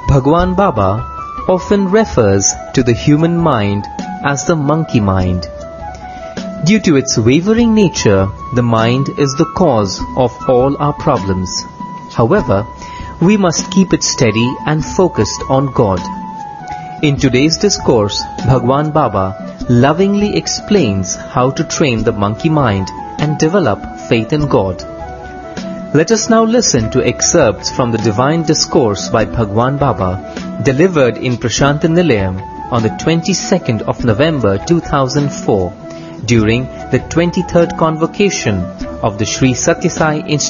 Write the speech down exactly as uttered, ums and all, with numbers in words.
Bhagwan Baba often refers to the human mind as the monkey mind. Due to its wavering nature, the mind is the cause of all our problems. However, we must keep it steady and focused on God. In today's discourse, Bhagwan Baba lovingly explains how to train the monkey mind and develop faith in God. Let us now listen to excerpts from the Divine Discourse by Bhagwan Baba, delivered in Prashanta Nilayam on the twenty-second of November two thousand four, during the twenty-third Convocation of the Sri Sathya Sai Institute.